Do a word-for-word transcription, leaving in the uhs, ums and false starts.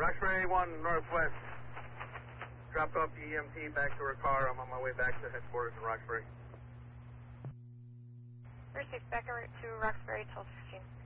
Roxbury one Northwest. Dropped off the E M T back to her car. I'm on my way back to headquarters in Roxbury. First six, back to Roxbury till fifteen.